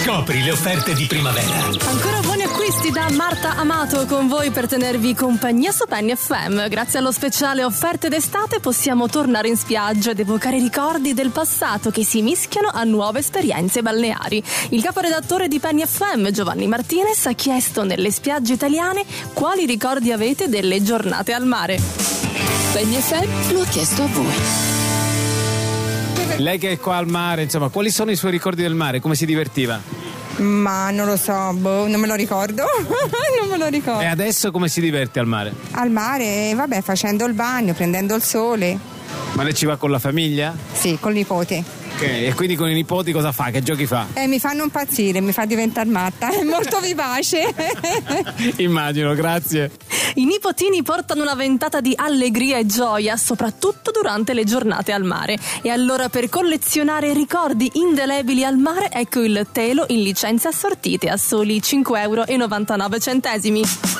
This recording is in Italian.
Scopri le offerte di primavera. Ancora buoni acquisti da Marta Amato con voi per tenervi compagnia su Penny FM. Grazie allo speciale offerte d'estate possiamo tornare in spiaggia ed evocare ricordi del passato che si mischiano a nuove esperienze balneari. Il caporedattore di Penny FM, Giovanni Martinez, ha chiesto nelle spiagge italiane quali ricordi avete delle giornate al mare. Penny FM lo ha chiesto a voi. Lei che è qua al mare, insomma, quali sono i suoi ricordi del mare? Come si divertiva? Ma non lo so, non me lo ricordo. Non me lo ricordo. E adesso come si diverte al mare? Al mare, vabbè, facendo il bagno, prendendo il sole. Ma lei ci va con la famiglia? Sì, col nipote. Ok, e quindi con i nipoti cosa fa? Che giochi fa? Mi fanno impazzire, mi fa diventare matta, è molto vivace. Immagino, grazie. I nipotini portano una ventata di allegria e gioia, soprattutto durante le giornate al mare. E allora per collezionare ricordi indelebili al mare, ecco il telo in licenze assortite a soli €5,99.